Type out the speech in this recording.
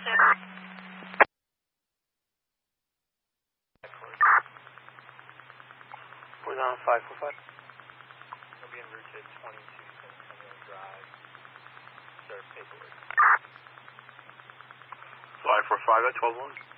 We're on 545. He'll be en route to 22 Centennial Drive. Serve paperwork. 545 at 12-1.